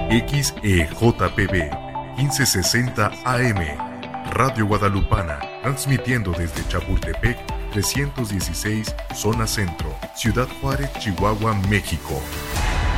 XEJPB 1560 AM, Radio Guadalupana, transmitiendo desde Chapultepec 316, zona centro, Ciudad Juárez, Chihuahua, México.